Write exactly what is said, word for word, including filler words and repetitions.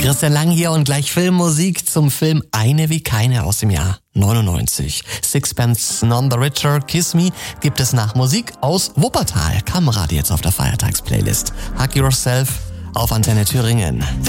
Christian Lang hier und gleich Filmmusik zum Film Eine wie keine aus dem Jahr neunundneunzig. Sixpence None the Richer, Kiss Me gibt es nach Musik aus Wuppertal. Kamerads jetzt auf der Feiertagsplaylist. Hug Yourself auf Antenne Thüringen.